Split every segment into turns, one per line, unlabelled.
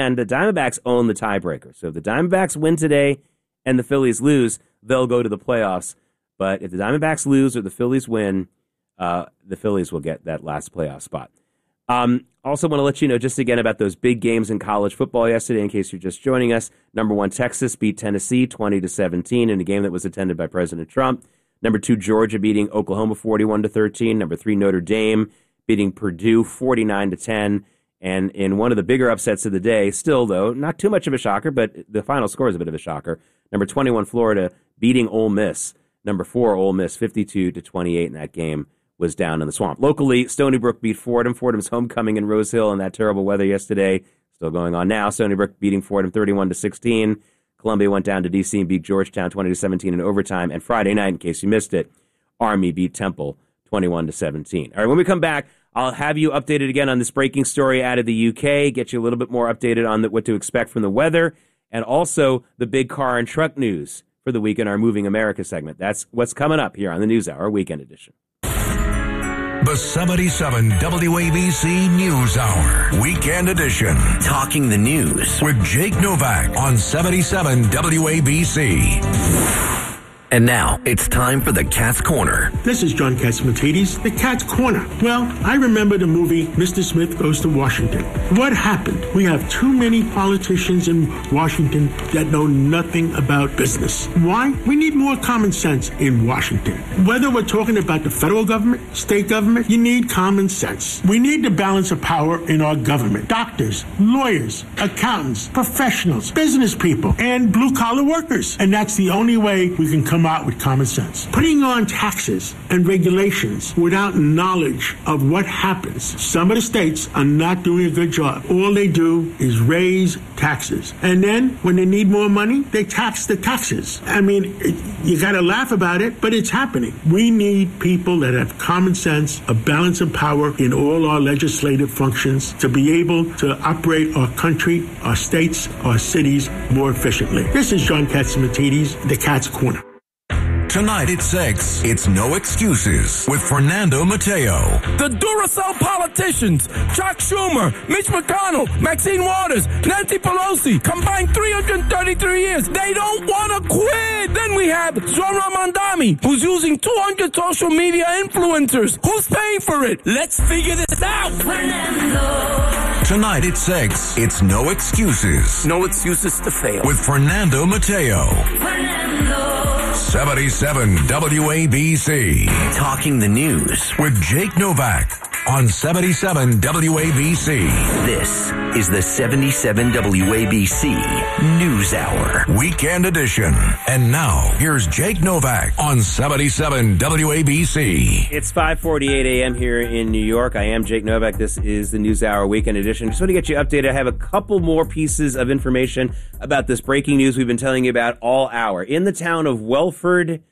And the Diamondbacks own the tiebreaker. So if the Diamondbacks win today and the Phillies lose, they'll go to the playoffs. But if the Diamondbacks lose or the Phillies win, the Phillies will get that last playoff spot. Also want to let you know just again about those big games in college football yesterday in case you're just joining us. Number 1, Texas beat Tennessee 20-17 in a game that was attended by President Trump. Number 2, Georgia beating Oklahoma 41-13. Number 3, Notre Dame beating Purdue 49-10. And in one of the bigger upsets of the day, still, though, not too much of a shocker, but the final score is a bit of a shocker. Number 21, Florida, beating Ole Miss. Number 4, Ole Miss, 52-28 in that game, was down in the swamp. Locally, Stony Brook beat Fordham. Fordham's homecoming in Rose Hill in that terrible weather yesterday. Still going on now. Stony Brook beating Fordham 31-16. Columbia went down to D.C. and beat Georgetown 20-17 in overtime. And Friday night, in case you missed it, Army beat Temple 21-17. All right, when we come back, I'll have you updated again on this breaking story out of the UK, get you a little bit more updated on what to expect from the weather, and also the big car and truck news for the week in our Moving America segment. That's what's coming up here on the NewsHour Weekend Edition.
The 77 WABC News Hour Weekend Edition.
Talking the news
with Jake Novak on 77 WABC.
And now, it's time for the Cat's Corner.
This is John Catsimatidis, the Cat's Corner. Well, I remember the movie Mr. Smith Goes to Washington. What happened? We have too many politicians in Washington that know nothing about business. Why? We need more common sense in Washington. Whether we're talking about the federal government, state government, you need common sense. We need the balance of power in our government. Doctors, lawyers, accountants, professionals, business people, and blue-collar workers. And that's the only way we can come out with common sense. Putting on taxes and regulations without knowledge of what happens. Some of the states are not doing a good job. All they do is raise taxes. And then when they need more money, they tax the taxes. I mean, you got to laugh about it, but it's happening. We need people that have common sense, a balance of power in all our legislative functions to be able to operate our country, our states, our cities more efficiently. This is John Catsimatidis, the Cat's Corner.
Tonight at 6, it's No Excuses with Fernando Mateo.
The Duracell politicians, Chuck Schumer, Mitch McConnell, Maxine Waters, Nancy Pelosi, combined 333 years. They don't want to quit. Then we have Zohran Mamdani, who's using 200 social media influencers. Who's paying for it? Let's figure this out. Fernando.
Tonight at 6, it's No Excuses.
No excuses to fail.
With Fernando Mateo.
Fernando.
77 WABC.
Talking the news
with Jake Novak on 77 WABC.
This is the 77 WABC News Hour
Weekend Edition. And now, here's Jake Novak on 77 WABC.
It's 5:48 a.m. here in New York. I am Jake Novak. This is the News Hour Weekend Edition. Just want to get you updated. I have a couple more pieces of information about this breaking news we've been telling you about all hour. In the town of Welford,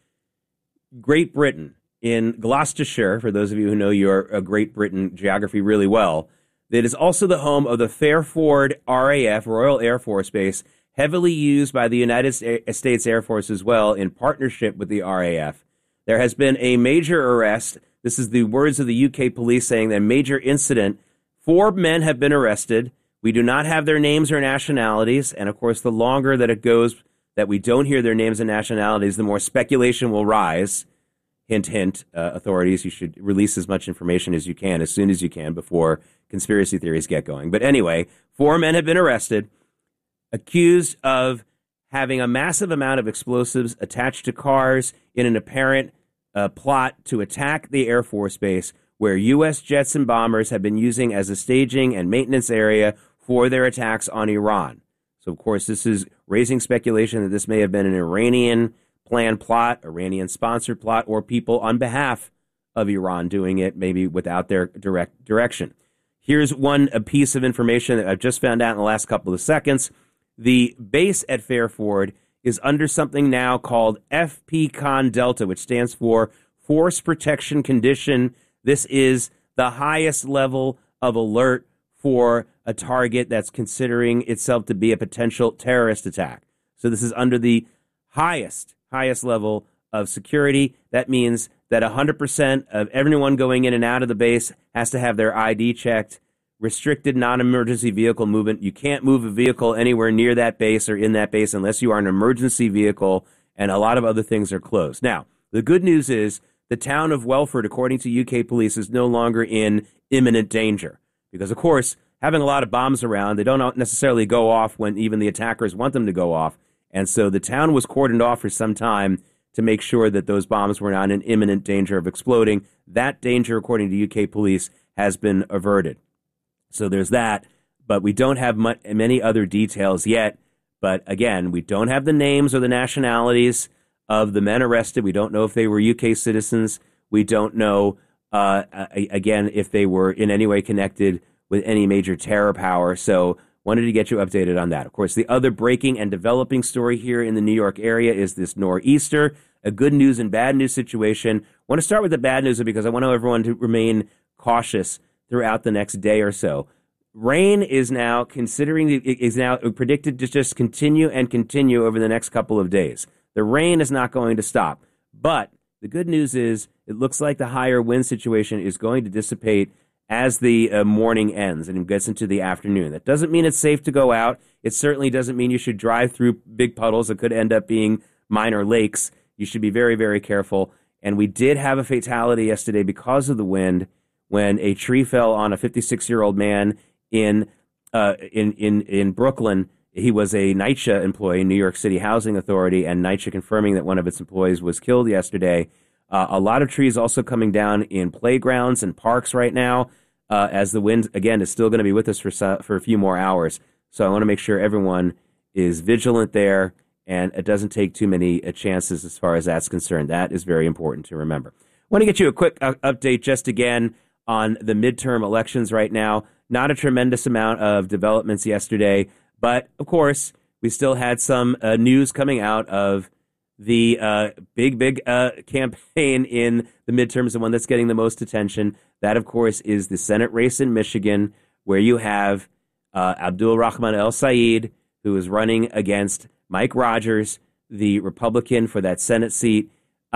Great Britain, in Gloucestershire, for those of you who know your Great Britain geography really well, that is also the home of the Fairford RAF, Royal Air Force Base, heavily used by the United States Air Force as well in partnership with the RAF. There has been a major arrest. This is the words of the UK police saying that a major incident. 4 men have been arrested. We do not have their names or nationalities. And, of course, the longer that it goes that we don't hear their names and nationalities, the more speculation will rise. Hint, hint, authorities, you should release as much information as you can, as soon as you can, before conspiracy theories get going. But anyway, 4 men have been arrested, accused of having a massive amount of explosives attached to cars in an apparent plot to attack the Air Force Base, where U.S. jets and bombers have been using as a staging and maintenance area for their attacks on Iran. So, of course, this is raising speculation that this may have been an Iranian planned plot, Iranian-sponsored plot, or people on behalf of Iran doing it, maybe without their direct direction. Here's a piece of information that I've just found out in the last couple of seconds. The base at Fairford is under something now called FPCON Delta, which stands for Force Protection Condition. This is the highest level of alert for a target that's considering itself to be a potential terrorist attack. So this is under the highest level of security. That means that 100% of everyone going in and out of the base has to have their ID checked restricted non-emergency vehicle movement. You can't move a vehicle anywhere near that base or in that base unless you are an emergency vehicle, and a lot of other things are closed. Now, the good news is the town of Welford, according to UK police, is no longer in imminent danger because, of course, having a lot of bombs around, they don't necessarily go off when even the attackers want them to go off. And so the town was cordoned off for some time to make sure that those bombs were not in imminent danger of exploding. That danger, according to UK police, has been averted. So there's that, but we don't have many other details yet. But again, we don't have the names or the nationalities of the men arrested. We don't know if they were UK citizens. We don't know, again, if they were in any way connected with any major terror power. So wanted to get you updated on that. Of course, the other breaking and developing story here in the New York area is this nor'easter, a good news and bad news situation. I want to start with the bad news because I want everyone to remain cautious throughout the next day or so. Rain is now predicted to just continue and continue over the next couple of days. The rain is not going to stop. But the good news is it looks like the higher wind situation is going to dissipate as the morning ends and it gets into the afternoon. That doesn't mean it's safe to go out. It certainly doesn't mean you should drive through big puddles that could end up being minor lakes. You should be very, very careful. And we did have a fatality yesterday because of the wind when a tree fell on a 56-year-old man in Brooklyn. He was a NYCHA employee, New York City Housing Authority, and NYCHA confirming that one of its employees was killed yesterday. A lot of trees also coming down in playgrounds and parks right now, as the wind, again, is still going to be with us for a few more hours. So I want to make sure everyone is vigilant there, and it doesn't take too many chances as far as that's concerned. That is very important to remember. I want to get you a quick update just again on the midterm elections right now. Not a tremendous amount of developments yesterday, but, of course, we still had some news coming out of the big campaign in the midterms, the one that's getting the most attention. That, of course, is the Senate race in Michigan, where you have Abdul Rahman El-Sayed, who is running against Mike Rogers, the Republican for that Senate seat,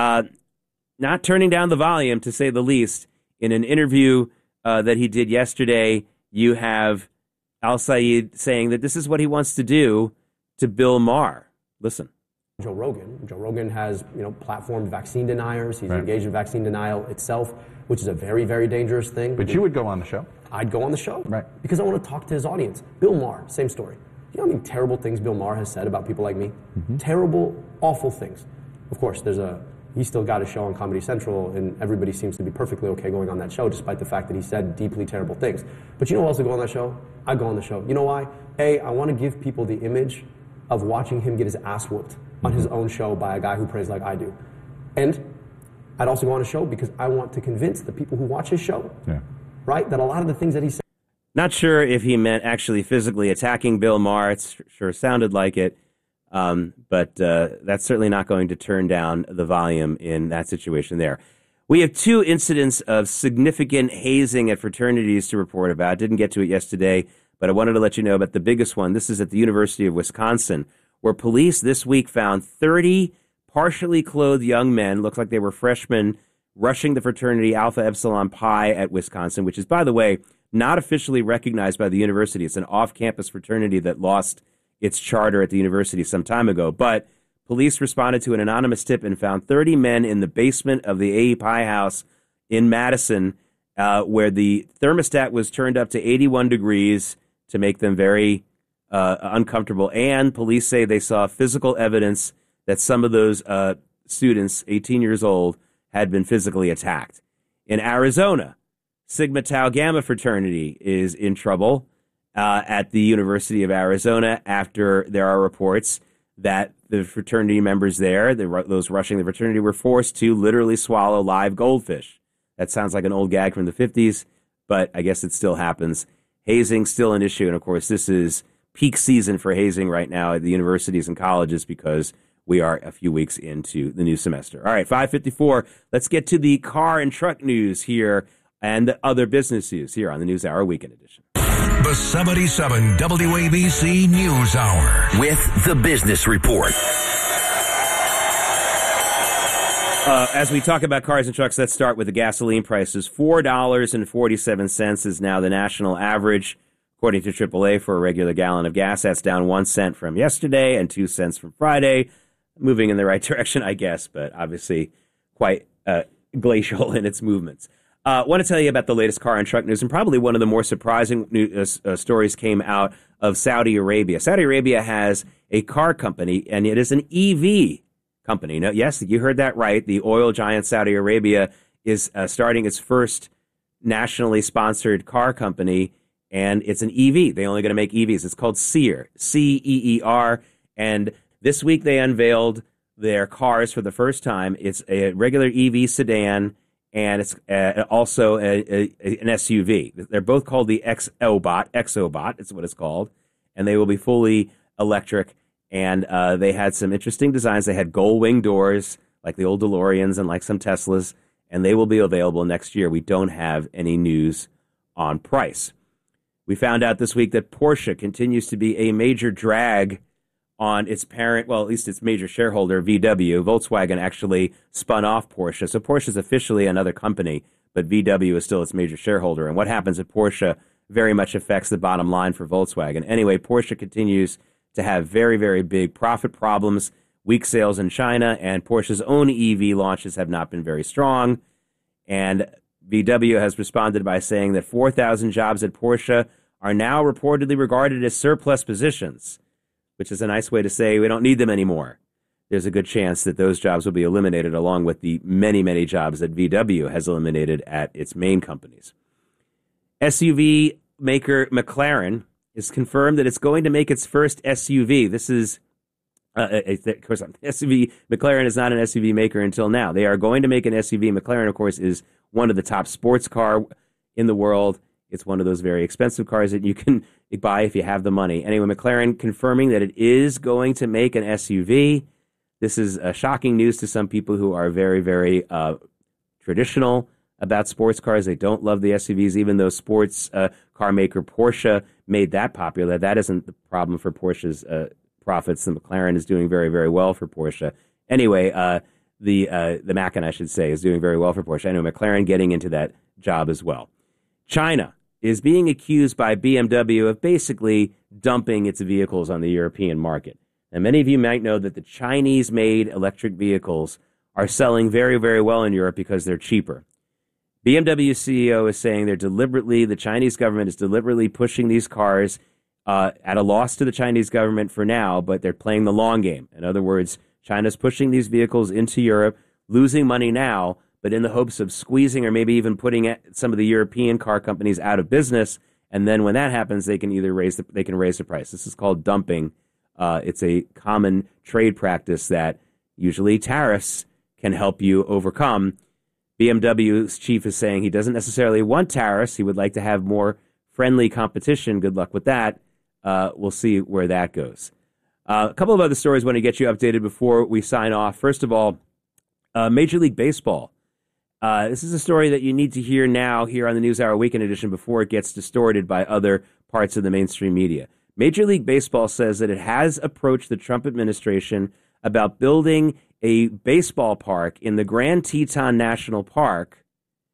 not turning down the volume, to say the least. In an interview that he did yesterday, you have El-Sayed saying that this is what he wants to do to Bill Maher. Listen.
Joe Rogan has, platformed vaccine deniers. He's engaged in vaccine denial itself, which is a very, very dangerous thing.
But you would go on the show?
I'd go on the show.
Right.
Because I want to talk to his audience. Bill Maher, same story. You know how many terrible things Bill Maher has said about people like me? Mm-hmm. Terrible, awful things. Of course, he's still got a show on Comedy Central, and everybody seems to be perfectly okay going on that show, despite the fact that he said deeply terrible things. But you know who else would go on that show? I'd go on the show. You know why? I want to give people the image of watching him get his ass whooped on his own show by a guy who prays like I do. And I'd also go on a show because I want to convince the people who watch his show, right, that a lot of the things that he said.
Not sure if he meant actually physically attacking Bill Maher. It sure sounded like it. But that's certainly not going to turn down the volume in that situation there. We have two incidents of significant hazing at fraternities to report about. Didn't get to it yesterday, but I wanted to let you know about the biggest one. This is at the University of Wisconsin, where police this week found 30 partially clothed young men, looked like they were freshmen, rushing the fraternity Alpha Epsilon Pi at Wisconsin, which is, by the way, not officially recognized by the university. It's an off-campus fraternity that lost its charter at the university some time ago. But police responded to an anonymous tip and found 30 men in the basement of the AE Pi house in Madison, where the thermostat was turned up to 81 degrees to make them very uncomfortable. And police say they saw physical evidence that some of those students, 18 years old, had been physically attacked. In Arizona, Sigma Tau Gamma fraternity is in trouble at the University of Arizona after there are reports that the fraternity members there, those rushing the fraternity, were forced to literally swallow live goldfish. That sounds like an old gag from the 50s, but I guess it still happens. Hazing still an issue, and of course this is peak season for hazing right now at the universities and colleges because we are a few weeks into the new semester. All right, 5:54. Let's get to the car and truck news here and the other business news here on the News Hour Weekend Edition.
The 77 WABC News Hour
with the Business Report.
As we talk about cars and trucks, let's start with the gasoline prices. $4.47 is now the national average, according to AAA, for a regular gallon of gas. That's down 1 cent from yesterday and 2 cents from Friday. Moving in the right direction, I guess, but obviously quite glacial in its movements. I want to tell you about the latest car and truck news, and probably one of the more surprising stories came out of Saudi Arabia. Saudi Arabia has a car company, and it is an EV company. No, yes, you heard that right. The oil giant Saudi Arabia is starting its first nationally sponsored car company, and it's an EV. They're only going to make EVs. It's called Ceer, C-E-E-R, and this week they unveiled their cars for the first time. It's a regular EV sedan, and it's also an SUV. They're both called the Exobot is what it's called, and they will be fully electric. And they had some interesting designs. They had gold wing doors, like the old DeLoreans and like some Teslas, and they will be available next year. We don't have any news on price. We found out this week that Porsche continues to be a major drag on its parent, well, at least its major shareholder, VW. Volkswagen actually spun off Porsche. So Porsche is officially another company, but VW is still its major shareholder. And what happens at Porsche very much affects the bottom line for Volkswagen. Anyway, Porsche continues to have very, very big profit problems, weak sales in China, and Porsche's own EV launches have not been very strong. And VW has responded by saying that 4,000 jobs at Porsche are now reportedly regarded as surplus positions, which is a nice way to say we don't need them anymore. There's a good chance that those jobs will be eliminated along with the many, many jobs that VW has eliminated at its main companies. SUV maker McLaren is confirmed that it's going to make its first SUV. This is, of course, SUV. McLaren is not an SUV maker until now. They are going to make an SUV. McLaren, of course, is one of the top sports car in the world. It's one of those very expensive cars that you can buy if you have the money. Anyway, McLaren confirming that it is going to make an SUV. This is shocking news to some people who are very, very traditional about sports cars. They don't love the SUVs, even though sports car maker Porsche made that popular. That isn't the problem for Porsche's profits. The McLaren is doing very, very well for Porsche. Anyway, the Macan, I should say, is doing very well for Porsche. I know McLaren getting into that job as well. China is being accused by BMW of basically dumping its vehicles on the European market. And many of you might know that the Chinese-made electric vehicles are selling very, very well in Europe because they're cheaper. BMW CEO is saying the Chinese government is deliberately pushing these cars at a loss to the Chinese government for now, but they're playing the long game. In other words, China's pushing these vehicles into Europe, losing money now, but in the hopes of squeezing or maybe even putting some of the European car companies out of business. And then when that happens, they can raise the price. This is called dumping. It's a common trade practice that usually tariffs can help you overcome. BMW's chief is saying he doesn't necessarily want tariffs. He would like to have more friendly competition. Good luck with that. We'll see where that goes. A couple of other stories I want to get you updated before we sign off. First of all, Major League Baseball. This is a story that you need to hear now here on the NewsHour Weekend Edition before it gets distorted by other parts of the mainstream media. Major League Baseball says that it has approached the Trump administration about building a baseball park in the Grand Teton National Park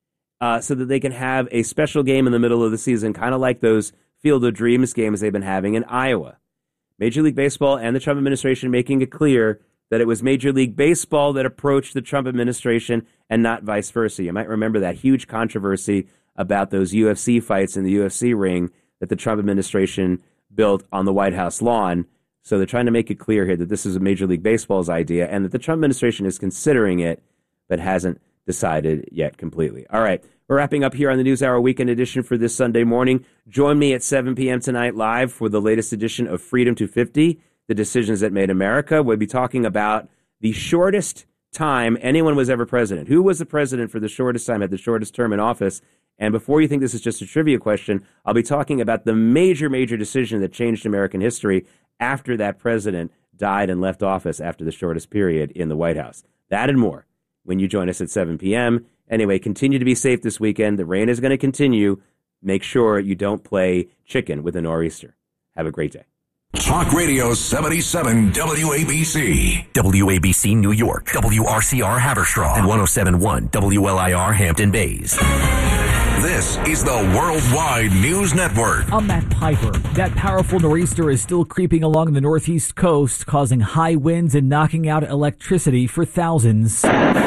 so that they can have a special game in the middle of the season, kind of like those Field of Dreams games they've been having in Iowa. Major League Baseball and the Trump administration making it clear that it was Major League Baseball that approached the Trump administration and not vice versa. You might remember that huge controversy about those UFC fights in the UFC ring that the Trump administration built on the White House lawn. So they're trying to make it clear here that this is a Major League Baseball's idea and that the Trump administration is considering it but hasn't decided yet completely. All right, we're wrapping up here on the NewsHour Weekend Edition for this Sunday morning. Join me at 7 p.m. tonight live for the latest edition of Freedom 250, The Decisions That Made America. We'll be talking about the shortest time anyone was ever president. Who was the president for the shortest time, had the shortest term in office? And before you think this is just a trivia question, I'll be talking about the major decision that changed American history after that president died and left office after the shortest period in the White House. That and more when you join us at 7 p.m. Anyway, continue to be safe this weekend. The rain is going to continue. Make sure you don't play chicken with a nor'easter. Have a great day.
Talk Radio 77 WABC.
WABC New York, WRCR Haverstraw, and 107.1 WLIR Hampton Bays.
This is the Worldwide News Network.
I'm Matt Piper. That powerful nor'easter is still creeping along the northeast coast, causing high winds and knocking out electricity for thousands.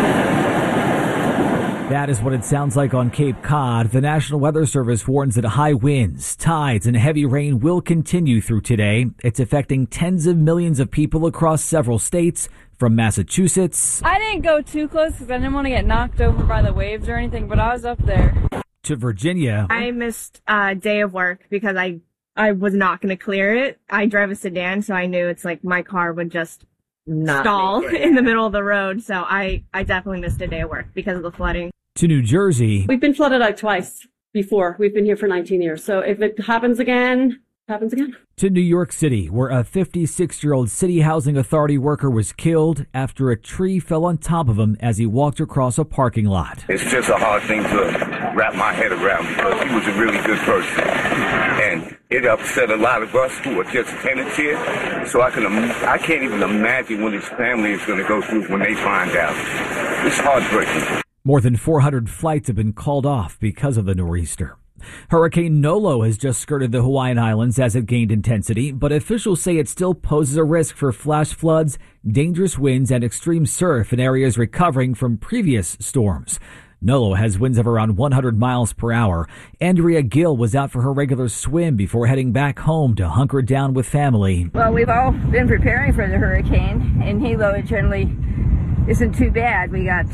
That is what it sounds like on Cape Cod. The National Weather Service warns that high winds, tides, and heavy rain will continue through today. It's affecting tens of millions of people across several states, from Massachusetts.
I didn't go too close because I didn't want to get knocked over by the waves or anything, but I was up there.
To Virginia.
I missed a day of work because I was not going to clear it. I drive a sedan, so I knew it's like my car would just stall in the middle of the road. So I definitely missed a day of work because of the flooding.
To New Jersey.
We've been flooded like twice before. We've been here for 19 years. So if it happens again, happens again.
To New York City, where a 56-year-old city housing authority worker was killed after a tree fell on top of him as he walked across a parking lot.
It's just a hard thing to wrap my head around because he was a really good person. And it upset a lot of us who are just tenants here. So I can't even imagine what his family is going to go through when they find out. It's heartbreaking.
More than 400 flights have been called off because of the nor'easter. Hurricane Nolo has just skirted the Hawaiian Islands as it gained intensity, but officials say it still poses a risk for flash floods, dangerous winds, and extreme surf in areas recovering from previous storms. Nolo has winds of around 100 miles per hour. Andrea Gill was out for her regular swim before heading back home to hunker down with family.
Well, we've all been preparing for the hurricane. In Hilo, it generally isn't too bad. We got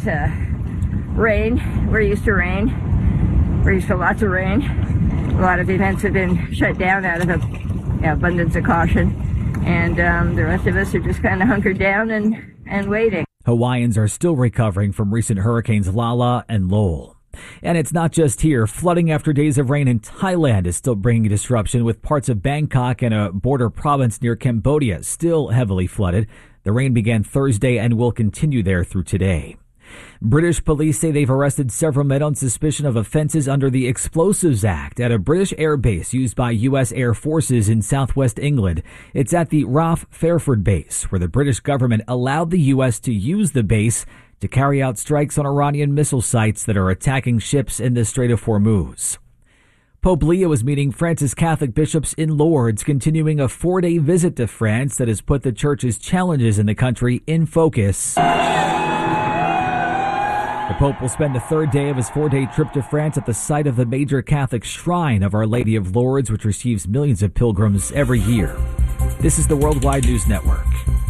rain. We're used to rain. We're used to lots of rain. A lot of events have been shut down out of abundance of caution. And the rest of us are just kind of hunkered down and waiting.
Hawaiians are still recovering from recent hurricanes Lala and Lowell. And it's not just here. Flooding after days of rain in Thailand is still bringing disruption, with parts of Bangkok and a border province near Cambodia still heavily flooded. The rain began Thursday and will continue there through today. British police say they've arrested several men on suspicion of offenses under the Explosives Act at a British air base used by U.S. Air Forces in southwest England. It's at the RAF Fairford base, where the British government allowed the U.S. to use the base to carry out strikes on Iranian missile sites that are attacking ships in the Strait of Hormuz. Pope Leo is meeting Francis Catholic bishops in Lourdes, continuing a 4-day visit to France that has put the church's challenges in the country in focus. The Pope will spend the third day of his 4-day trip to France at the site of the major Catholic shrine of Our Lady of Lourdes, which receives millions of pilgrims every year. This is the Worldwide News Network.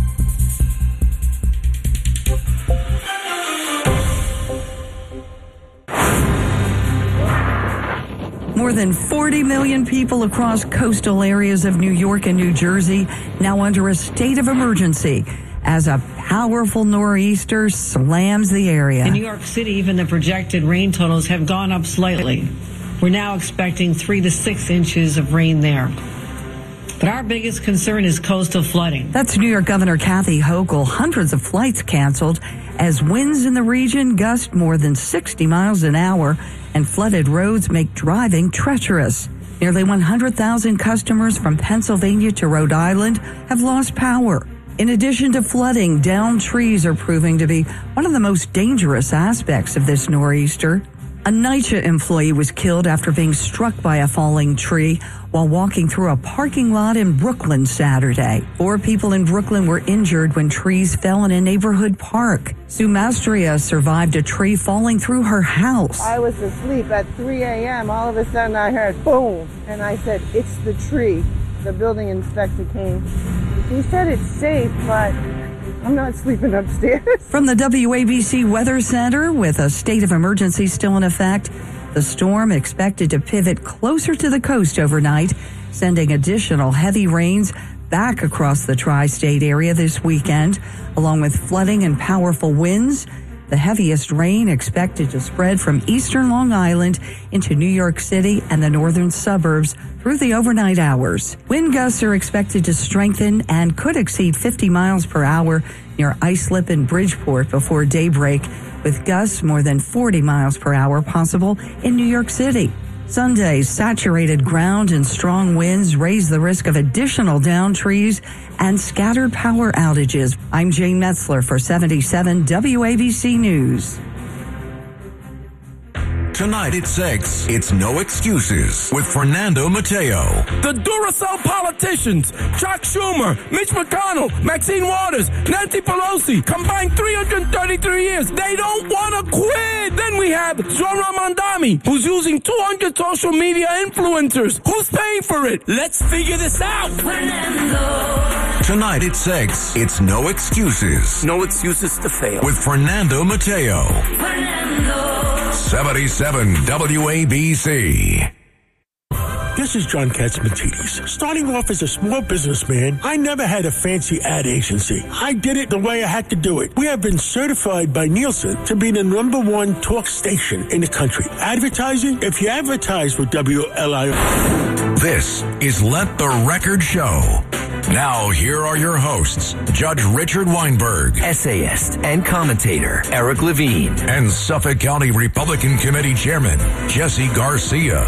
More than 40 million people across coastal areas of New York and New Jersey now under a state of emergency as a powerful nor'easter slams the area.
In New York City, even the projected rain totals have gone up slightly. We're now expecting 3 to 6 inches of rain there. But our biggest concern is coastal flooding.
That's New York Governor Kathy Hochul. Hundreds of flights canceled as winds in the region gust more than 60 miles an hour and flooded roads make driving treacherous. Nearly 100,000 customers from Pennsylvania to Rhode Island have lost power. In addition to flooding, downed trees are proving to be one of the most dangerous aspects of this nor'easter. A NYCHA employee was killed after being struck by a falling tree while walking through a parking lot in Brooklyn Saturday. 4 people in Brooklyn were injured when trees fell in a neighborhood park. Sue Mastria survived a tree falling through her house.
I was asleep at 3 a.m. All of a sudden I heard boom, and I said, "It's the tree." The building inspector came. He said it's safe, but I'm not sleeping upstairs.
From the WABC Weather Center, with a state of emergency still in effect, the storm expected to pivot closer to the coast overnight, sending additional heavy rains back across the tri-state area this weekend, along with flooding and powerful winds. The heaviest rain expected to spread from eastern Long Island into New York City and the northern suburbs through the overnight hours. Wind gusts are expected to strengthen and could exceed 50 miles per hour near Islip and Bridgeport before daybreak, with gusts more than 40 miles per hour possible in New York City. Sunday, saturated ground and strong winds raise the risk of additional downed trees and scattered power outages. I'm Jane Metzler for 77 WABC News.
Tonight at 6, it's No Excuses with Fernando Mateo.
The Duracell politicians, Chuck Schumer, Mitch McConnell, Maxine Waters, Nancy Pelosi, combined 333 years. They don't want to quit. Then we have Zohran Mamdani, who's using 200 social media influencers. Who's paying for it? Let's figure this out. Fernando.
Tonight at 6, it's No Excuses.
No excuses to fail.
With Fernando Mateo.
Fernando.
77 WABC.
This is John Katzmatidis. Starting off as a small businessman, I never had a fancy ad agency. I did it the way I had to do it. We have been certified by Nielsen to be the #1 talk station in the country. Advertising? If you advertise with WLIR.
This is Let the Record Show. Now, here are your hosts, Judge Richard Weinberg,
essayist and commentator Eric Levine,
and Suffolk County Republican Committee Chairman Jesse Garcia.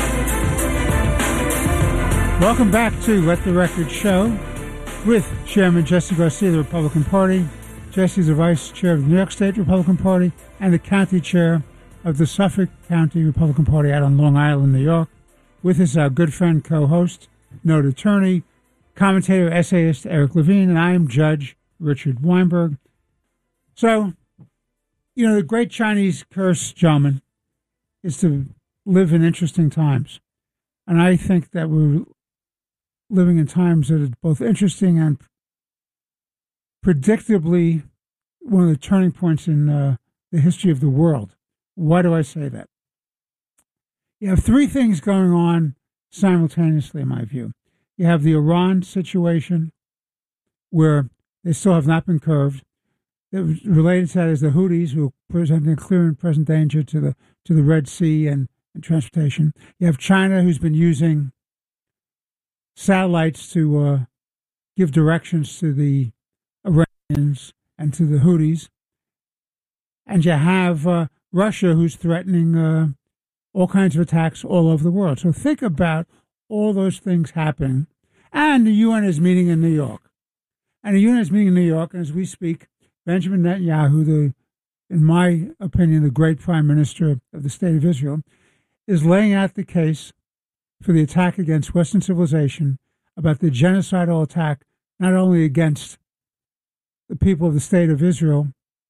Welcome back to Let the Record Show with Chairman Jesse Garcia of the Republican Party. Jesse's the Vice Chair of the New York State Republican Party and the County Chair of the Suffolk County Republican Party out on Long Island, New York. With us, our good friend, co-host, noted attorney, commentator, essayist Eric Levine, and I am Judge Richard Weinberg. So, you know, the great Chinese curse, gentlemen, is to live in interesting times. And I think that we're living in times that are both interesting and predictably one of the turning points in the history of the world. Why do I say that? You have three things going on simultaneously, in my view. You have the Iran situation, where they still have not been curbed. Related to that is the Houthis, who are presenting a clear and present danger to the Red Sea and transportation. You have China, who's been using satellites to give directions to the Iranians and to the Houthis. And you have Russia, who's threatening all kinds of attacks all over the world. So think about all those things happening. And the UN is meeting in New York. And the UN is meeting in New York, and as we speak, Benjamin Netanyahu, in my opinion, the great prime minister of the State of Israel, is laying out the case for the attack against Western civilization, about the genocidal attack, not only against the people of the State of Israel,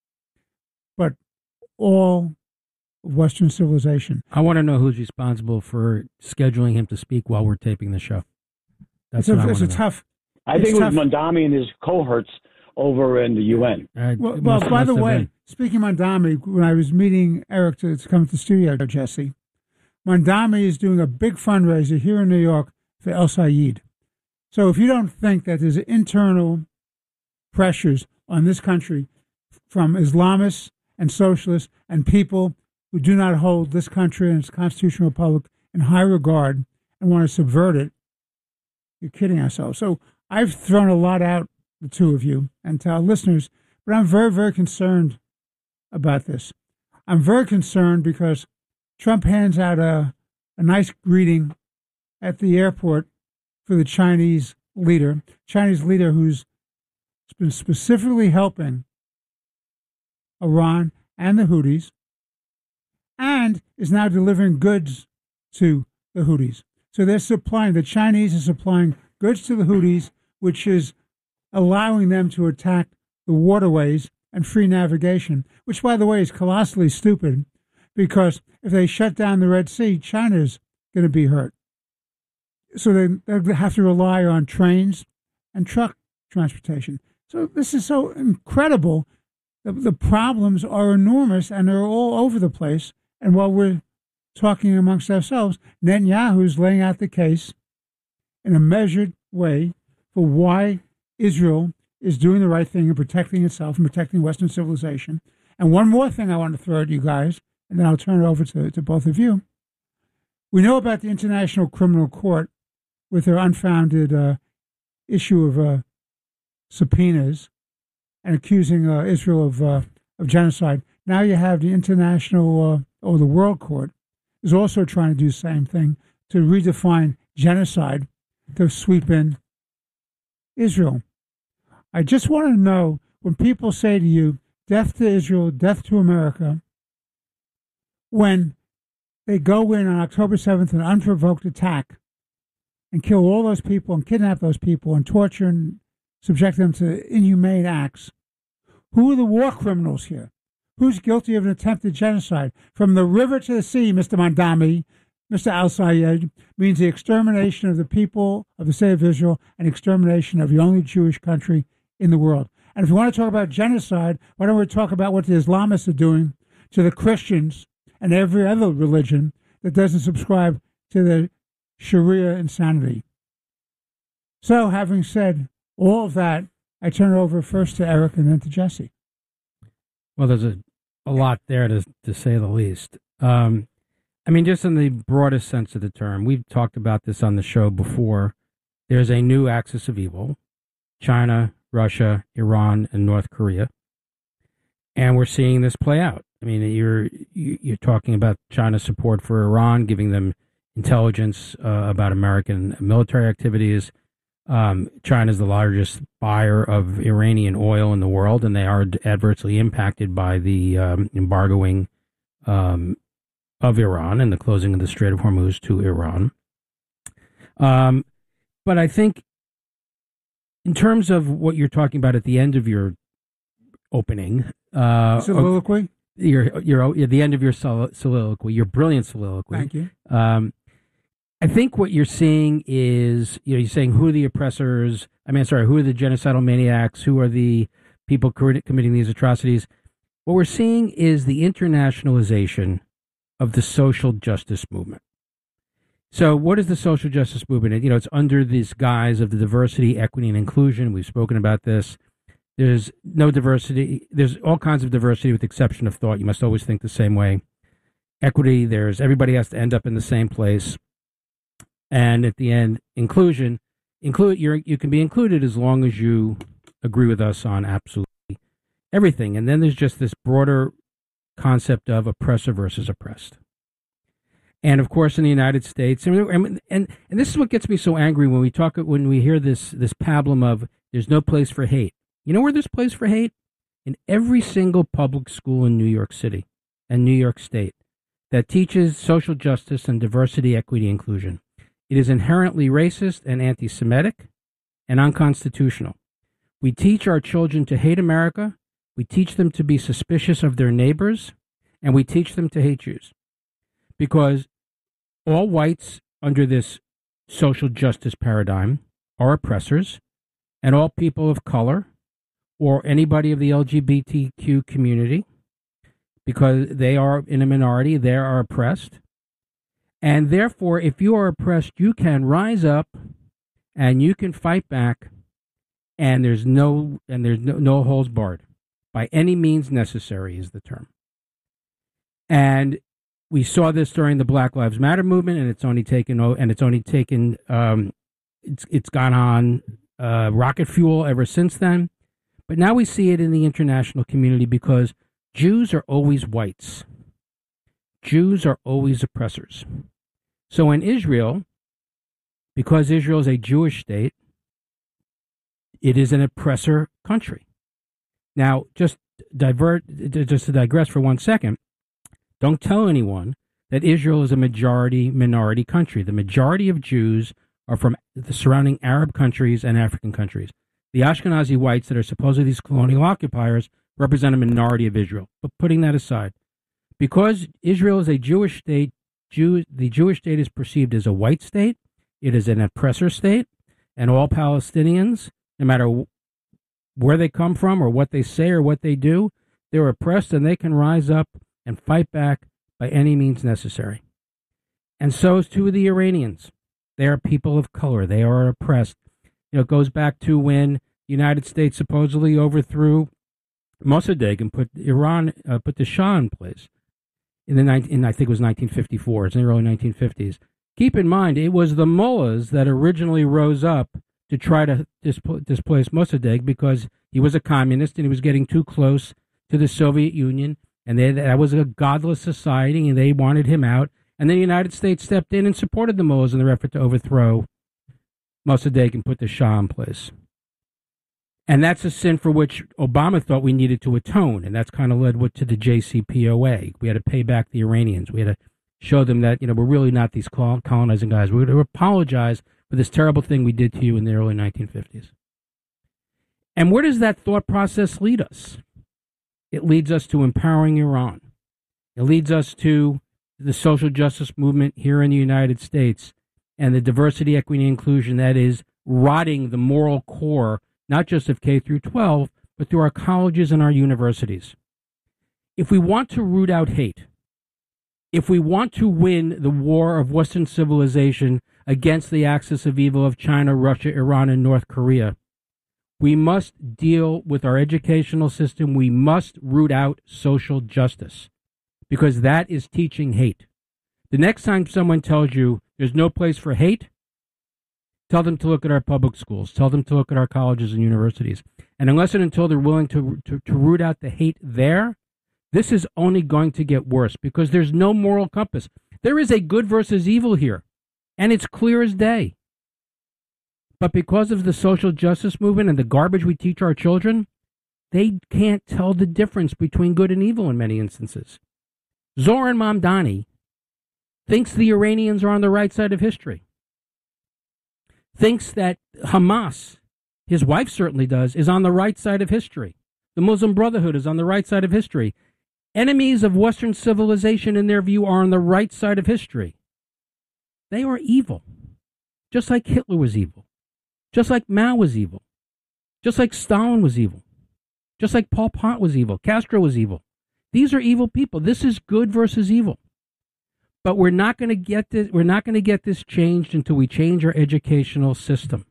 but all of Western civilization.
I want to know who's responsible for scheduling him to speak while we're taping the show. That's
tough.
I think it was Mamdani and his cohorts over in the UN.
Well, by the way, speaking of Mamdani, when I was meeting Eric to come to the studio, Jesse, Mamdani is doing a big fundraiser here in New York for El Sayed. So if you don't think that there's internal pressures on this country from Islamists and socialists and people who do not hold this country and its constitutional republic in high regard and want to subvert it, you're kidding ourselves. So I've thrown a lot out, the two of you, and to our listeners, but I'm very, very concerned about this. I'm very concerned because Trump hands out a nice greeting at the airport for the Chinese leader who's been specifically helping Iran and the Houthis, and is now delivering goods to the Houthis. So the Chinese are supplying goods to the Houthis, which is allowing them to attack the waterways and free navigation, which, by the way, is colossally stupid, because if they shut down the Red Sea, China's going to be hurt. So they have to rely on trains and truck transportation. So this is so incredible. The problems are enormous, and they're all over the place. And while we're talking amongst ourselves, Netanyahu's laying out the case in a measured way for why Israel is doing the right thing and protecting itself and protecting Western civilization. And one more thing I want to throw at you guys, and then I'll turn it over to both of you. We know about the International Criminal Court with their unfounded issue of subpoenas and accusing Israel of genocide. Now you have the International or the World Court is also trying to do the same thing to redefine genocide to sweep in Israel. I just want to know, when people say to you, death to Israel, death to America, when they go in on October 7th, an unprovoked attack, and kill all those people and kidnap those people and torture and subject them to inhumane acts, who are the war criminals here? Who's guilty of an attempted genocide? From the river to the sea, Mr. Mandami, Mr. Al-Sayed, means the extermination of the people of the state of Israel and extermination of the only Jewish country in the world. And if you want to talk about genocide, why don't we talk about what the Islamists are doing to the Christians and every other religion that doesn't subscribe to the Sharia insanity? So, having said all of that, I turn it over first to Eric and then to Jesse.
Well, there's a lot there to say the least. I mean, just in the broadest sense of the term, we've talked about this on the show before. There's a new axis of evil: China, Russia, Iran, and North Korea. And we're seeing this play out. I mean, you're talking about China's support for Iran, giving them intelligence about American military activities. China is the largest buyer of Iranian oil in the world, and they are adversely impacted by the embargoing of Iran and the closing of the Strait of Hormuz to Iran. But I think in terms of what you're talking about at the end of your opening,
soliloquy,
at the end of your soliloquy, your brilliant soliloquy.
Thank you.
I think what you're seeing is, you're saying who are the oppressors? who are the genocidal maniacs? Who are the people committing these atrocities? What we're seeing is the internationalization of the social justice movement. So what is the social justice movement? It's under this guise of the diversity, equity, and inclusion. We've spoken about this. There's no diversity. There's all kinds of diversity with the exception of thought. You must always think the same way. Equity, everybody has to end up in the same place. And at the end, inclusion, you can be included as long as you agree with us on absolutely everything. And then there's just this broader concept of oppressor versus oppressed. And of course, in the United States, and this is what gets me so angry when we hear this pablum of there's no place for hate. You know where there's place for hate? In every single public school in New York City and New York State that teaches social justice and diversity, equity, inclusion. It is inherently racist and anti-Semitic and unconstitutional. We teach our children to hate America. We teach them to be suspicious of their neighbors, and we teach them to hate Jews. Because all whites under this social justice paradigm are oppressors, and all people of color or anybody of the LGBTQ community, because they are in a minority, they are oppressed. And therefore, if you are oppressed, you can rise up and you can fight back, and there's no holds barred. By any means necessary is the term. And we saw this during the Black Lives Matter movement, and it's gone on rocket fuel ever since then. But now we see it in the international community because Jews are always whites. Jews are always oppressors. So in Israel, because Israel is a Jewish state, it is an oppressor country. Now, just to digress for 1 second, don't tell anyone that Israel is a majority-minority country. The majority of Jews are from the surrounding Arab countries and African countries. The Ashkenazi whites that are supposedly these colonial occupiers represent a minority of Israel. But putting that aside, because Israel is a Jewish state, the Jewish state is perceived as a white state. It is an oppressor state, and all Palestinians, no matter where they come from or what they say or what they do, they're oppressed, and they can rise up and fight back by any means necessary. And so is too the Iranians. They are people of color. They are oppressed. It goes back to when the United States supposedly overthrew Mossadegh and put the Shah in place in I think it was 1954. It's in the early 1950s. Keep in mind, it was the mullahs that originally rose up to try to displace Mossadegh because he was a communist and he was getting too close to the Soviet Union, and that was a godless society, and they wanted him out. And then the United States stepped in and supported the mullahs in their effort to overthrow Mossadegh and put the Shah in place. And that's a sin for which Obama thought we needed to atone, and that's kind of led to the JCPOA. We had to pay back the Iranians. We had to show them that, we're really not these colonizing guys. We're going to apologize for this terrible thing we did to you in the early 1950s. And where does that thought process lead us? It leads us to empowering Iran. It leads us to the social justice movement here in the United States and the diversity, equity, and inclusion that is rotting the moral core, not just of K through 12, but through our colleges and our universities. If we want to root out hate, if we want to win the war of Western civilization against the axis of evil of China, Russia, Iran, and North Korea, we must deal with our educational system. We must root out social justice, because that is teaching hate. The next time someone tells you there's no place for hate, tell them to look at our public schools. Tell them to look at our colleges and universities. And unless and until they're willing to root out the hate there, this is only going to get worse, because there's no moral compass. There is a good versus evil here, and it's clear as day. But because of the social justice movement and the garbage we teach our children, they can't tell the difference between good and evil in many instances. Zoran Mamdani thinks the Iranians are on the right side of history. Thinks that Hamas, his wife certainly does, is on the right side of history. The Muslim Brotherhood is on the right side of history. Enemies of Western civilization, in their view, are on the right side of history. They are evil, just like Hitler was evil, just like Mao was evil, just like Stalin was evil, just like Pol Pot was evil, Castro was evil. These are evil people. This is good versus evil. But we're not going to get this. We're not going to get this changed until we change our educational system.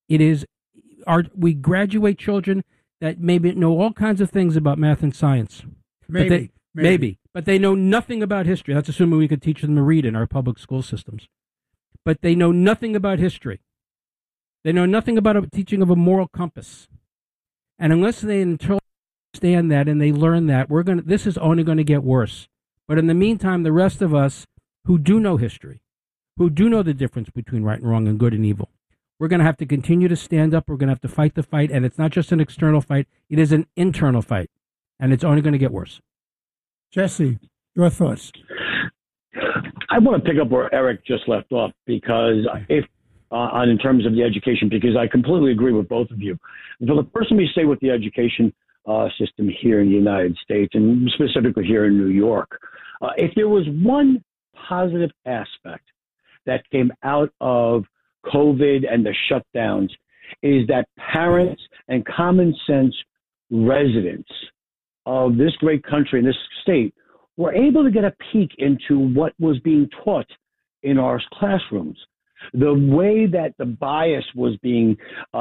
We graduate children that maybe know all kinds of things about math and science. Maybe, but they know nothing about history. That's assuming we could teach them to read in our public school systems. But they know nothing about history. They know nothing about a teaching of a moral compass. And unless they understand that and they learn that, this is only going to get worse. But in the meantime, the rest of us who do know history, who do know the difference between right and wrong and good and evil, we're going to have to continue to stand up. We're going to have to fight the fight. And it's not just an external fight. It is an internal fight. And it's only going to get worse.
Jesse, your thoughts?
I want to pick up where Eric just left off, because in terms of the education, because I completely agree with both of you. For the person we say with the education system here in the United States, and specifically here in New York, if there was one positive aspect that came out of COVID and the shutdowns, is that parents and common sense residents of this great country and this state were able to get a peek into what was being taught in our classrooms. The way that the bias was being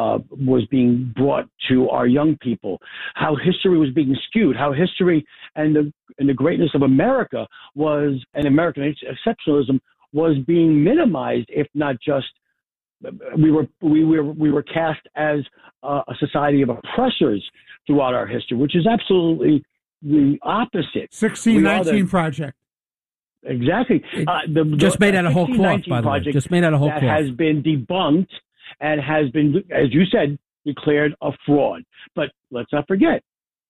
brought to our young people, how history was being skewed, how history and the greatness of America was, and American exceptionalism was being minimized, if not just we were cast as a society of oppressors throughout our history, which is absolutely the opposite.
1619 Project.
Exactly.
Just made out of whole cloth, by the way. Just made out of whole cloth.
That has been debunked and has been, as you said, declared a fraud. But let's not forget,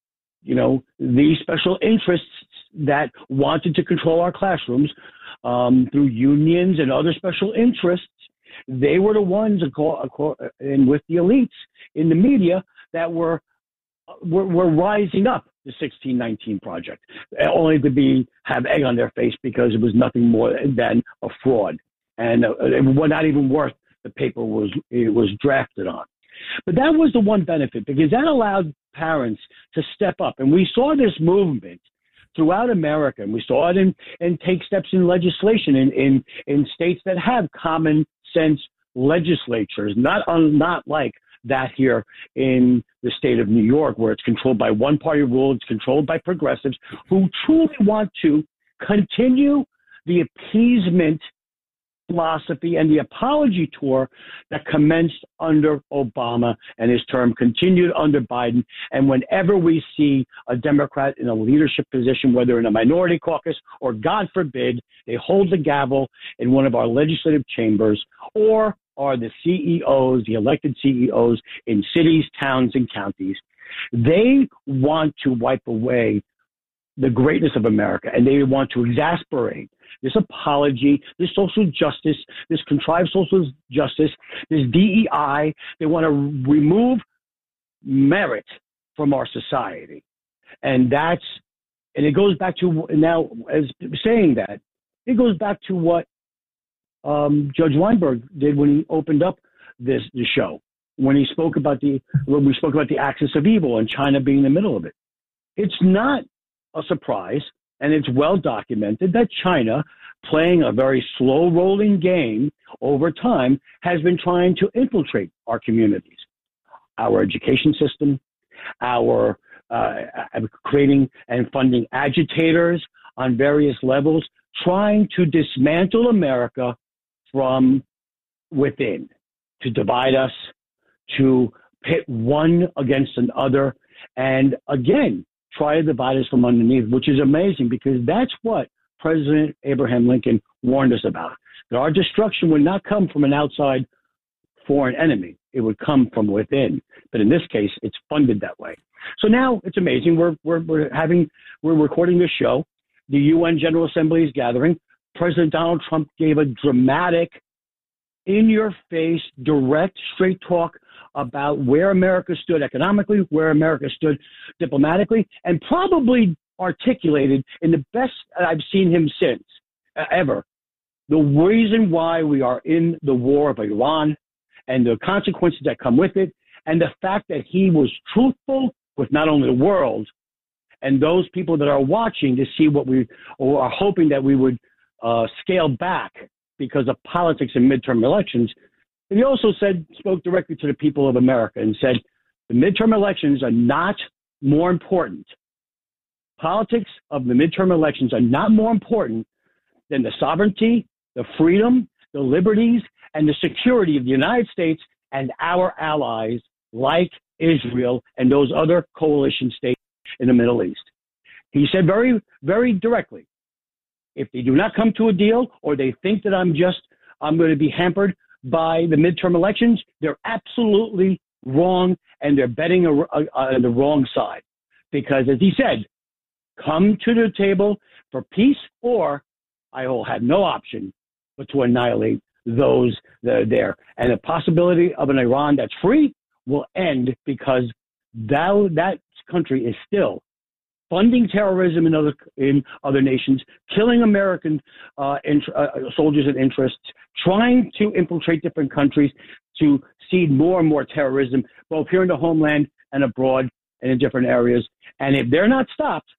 these special interests that wanted to control our classrooms through unions and other special interests, they were the ones, and with the elites in the media, that were rising up the 1619 Project, only to have egg on their face because it was nothing more than a fraud, and it was not even worth the paper it was drafted on. But that was the one benefit, because that allowed parents to step up, and we saw this movement throughout America, and we saw it and take steps in legislation in states that have common sense legislatures, not like that here in the state of New York, where it's controlled by one party rule, it's controlled by progressives who truly want to continue the appeasement philosophy and the apology tour that commenced under Obama and his term continued under Biden. And whenever we see a Democrat in a leadership position, whether in a minority caucus or, God forbid, they hold the gavel in one of our legislative chambers, or are the CEOs, the elected CEOs in cities, towns, and counties, they want to wipe away the greatness of America, and they want to exasperate this apology, this social justice, this contrived social justice, this DEI. They want to remove merit from our society. And it goes back to, now, as saying that, it goes back to what Judge Weinberg did when he opened up the show, when we spoke about the axis of evil and China being in the middle of it. It's not a surprise, and it's well documented, that China, playing a very slow-rolling game over time, has been trying to infiltrate our communities, our education system, our creating and funding agitators on various levels, trying to dismantle America from within, to divide us, to pit one against another, and again, try to divide us from underneath, which is amazing, because that's what President Abraham Lincoln warned us about. That our destruction would not come from an outside foreign enemy. It would come from within. But in this case, it's funded that way. So now it's amazing. We're recording this show. The UN General Assembly is gathering. President Donald Trump gave a dramatic, in-your-face, direct, straight talk about where America stood economically, where America stood diplomatically, and probably articulated in the best I've seen him since, ever, the reason why we are in the war of Iran and the consequences that come with it, and the fact that he was truthful with not only the world and those people that are watching to see what we are hoping that we would scale back because of politics and midterm elections. And he also spoke directly to the people of America and said, the midterm elections are not more important. Politics of the midterm elections are not more important than the sovereignty, the freedom, the liberties, and the security of the United States and our allies like Israel and those other coalition states in the Middle East. He said very, very directly, if they do not come to a deal, or they think that I'm going to be hampered by the midterm elections, they're absolutely wrong, and they're betting on the wrong side. Because, as he said, come to the table for peace, or I will have no option but to annihilate those that are there. And the possibility of an Iran that's free will end, because that country is still funding terrorism in other nations, killing American soldiers and interests, trying to infiltrate different countries to seed more and more terrorism, both here in the homeland and abroad and in different areas. And if they're not stopped,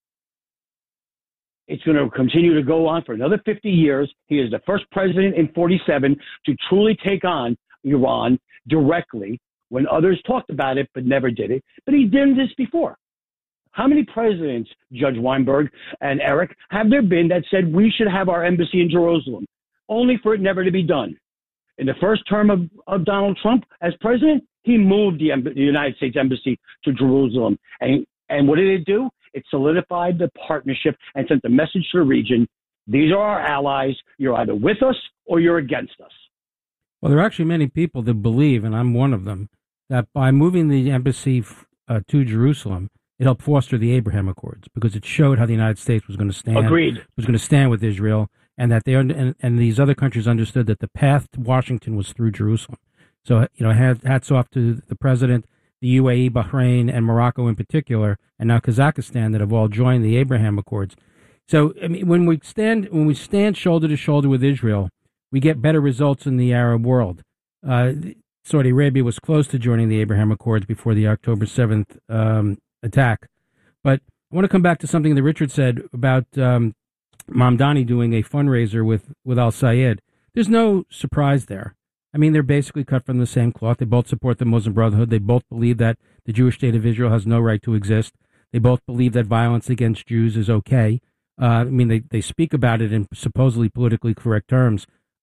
it's going to continue to go on for another 50 years. He is the first president in 47 to truly take on Iran directly, when others talked about it but never did it. But he did this before. How many presidents, Judge Weinberg and Eric, have there been that said we should have our embassy in Jerusalem, only for it never to be done? In the first term of Donald Trump as president, he moved the United States Embassy to Jerusalem. And what did it do? It solidified the partnership and sent the message to the region, these are our allies, you're either with us or you're against us.
Well, there are actually many people that believe, and I'm one of them, that by moving the embassy to Jerusalem, it helped foster the Abraham Accords, because it showed how the United States was going to stand.
Agreed.
Was going to stand with Israel, and that and these other countries understood that the path to Washington was through Jerusalem. So, hats off to the president, the UAE, Bahrain, and Morocco in particular, and now Kazakhstan, that have all joined the Abraham Accords. So, I mean, when we stand shoulder to shoulder with Israel, we get better results in the Arab world. Saudi Arabia was close to joining the Abraham Accords before the October 7th attack. But I want to come back to something that Richard said about Mamdani doing a fundraiser with al-Sayed. There's no surprise there. I mean, they're basically cut from the same cloth. They both support the Muslim Brotherhood. They both believe that the Jewish state of Israel has no right to exist. They both believe that violence against Jews is okay. I mean, they speak about it in supposedly politically correct terms.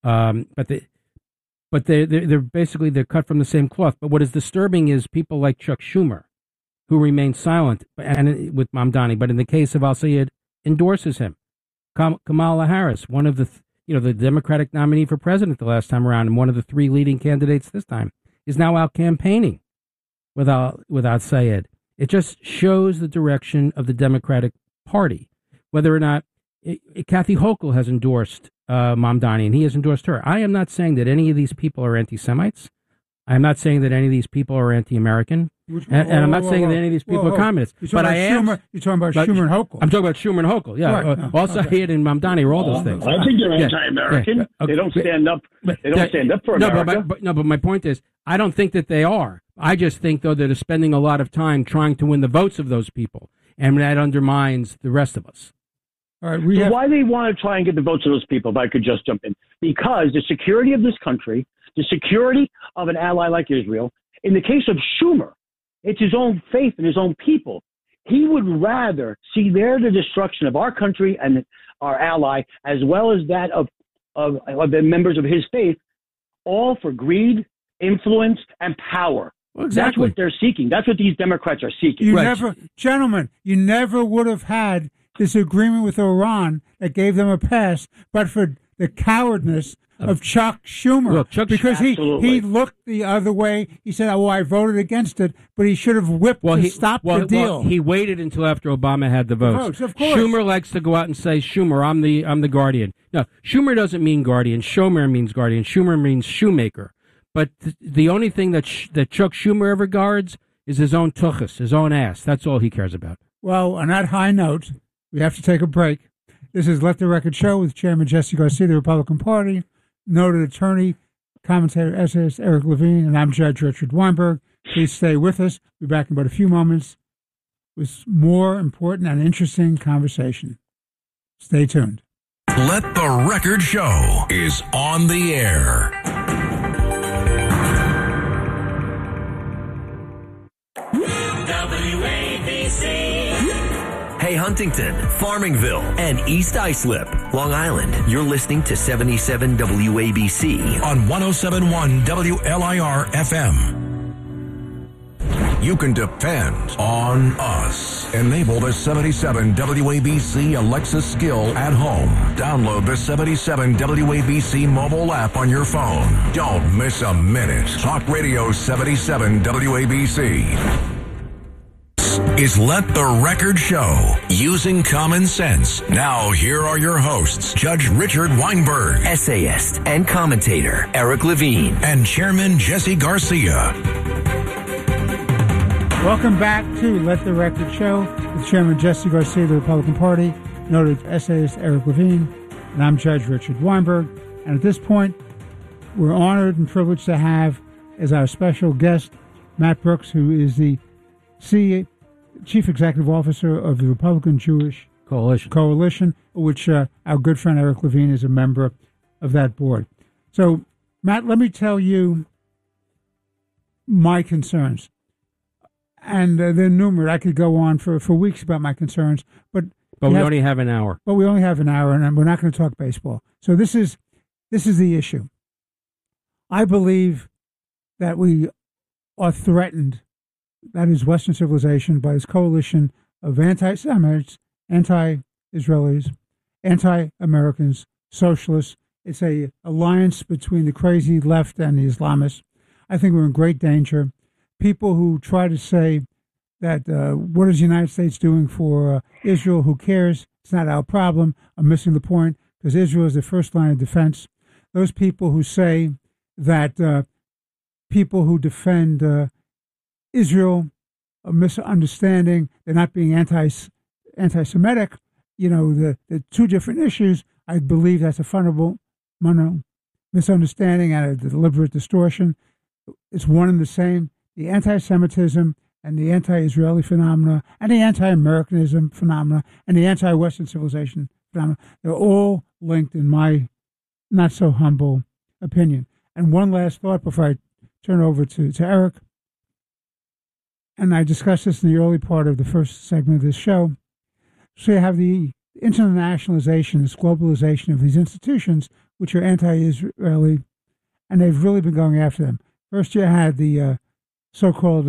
But they're basically they're cut from the same cloth. But what is disturbing is people like Chuck Schumer, who remain silent and with Mamdani, but in the case of al-Sayed, endorses him. Kamala Harris, one of the the Democratic nominee for president the last time around, and one of the three leading candidates this time, is now out campaigning with al-Sayed. It just shows the direction of the Democratic Party. Whether or not Kathy Hochul has endorsed Mamdani, and he has endorsed her. I am not saying that any of these people are anti-Semites. I am not saying that any of these people are anti-American. And I'm not saying that any of these people are communists.
But you're talking about Schumer and Hochul.
I'm talking about Schumer and Hochul. Yeah,
right.
Al-Sayed and Mamdani are all those things.
I think they're anti-American. Yeah. Okay. They don't stand up. They don't stand up for America.
But my point is, I don't think that they are. I just think, though, that they're spending a lot of time trying to win the votes of those people, and that undermines the rest of us.
All right,
why they want to try and get the votes of those people, if I could just jump in, because the security of this country, the security of an ally like Israel, in the case of Schumer, it's his own faith and his own people. He would rather see the destruction of our country and our ally, as well as that of the members of his faith, all for greed, influence, and power.
Well, exactly.
That's what they're seeking. That's what these Democrats are seeking.
You never would have had this agreement with Iran that gave them a pass, but for the cowardness of Chuck Schumer, because he looked the other way. He said, "Oh, I voted against it," but he should have whipped to stop the deal.
He waited until after Obama had the votes.
Of course.
Schumer likes to go out and say, "Schumer, I'm the guardian." No, Schumer doesn't mean guardian. Schumer means guardian. Schumer means shoemaker. But the only thing that Chuck Schumer ever guards is his own tuchus, his own ass. That's all he cares about.
Well, on that high note, we have to take a break. This is Let the Record Show with Chairman Jesse Garcia, the Republican Party, noted attorney, commentator, essayist Eric Levine, and I'm Judge Richard Weinberg. Please stay with us. We'll be back in about a few moments with more important and interesting conversation. Stay tuned.
Let the Record Show is on the air.
Hey, Huntington, Farmingville, and East Islip, Long Island. You're listening to 77 WABC
on 107.1 WLIR FM. You can depend on us. Enable the 77 WABC Alexa skill at home. Download the 77 WABC mobile app on your phone. Don't miss a minute. Talk Radio 77 WABC. Is Let the Record Show, using common sense. Now, here are your hosts, Judge Richard Weinberg,
essayist and commentator Eric Levine,
and Chairman Jesse Garcia.
Welcome back to Let the Record Show with Chairman Jesse Garcia of the Republican Party, noted essayist Eric Levine, and I'm Judge Richard Weinberg. And at this point, we're honored and privileged to have as our special guest Matt Brooks, who is the Chief Executive Officer of the Republican Jewish Coalition, which our good friend Eric Levine is a member of that board. So, Matt, let me tell you my concerns. And they're numerous. I could go on for weeks about my concerns, but
we only have an hour.
But we only have an hour, and we're not going to talk baseball. So this is the issue. I believe that we are threatened, that is Western civilization, by this coalition of anti-Semites, anti-Israelis, anti-Americans, socialists. It's a alliance between the crazy left and the Islamists. I think we're in great danger. People who try to say that what is the United States doing for Israel? Who cares? It's not our problem. are missing the point, because Israel is the first line of defense. Those people who say that people who defend Israel are misunderstanding, they're not being anti-Semitic, the two different issues, I believe that's a fundamental misunderstanding and a deliberate distortion. It's one and the same. The anti-Semitism and the anti-Israeli phenomena and the anti-Americanism phenomena and the anti-Western civilization phenomena, they're all linked in my not so humble opinion. And one last thought before I turn over to Eric, and I discussed this in the early part of the first segment of this show. So you have the internationalization, this globalization of these institutions, which are anti-Israeli, and they've really been going after them. First, you had the so-called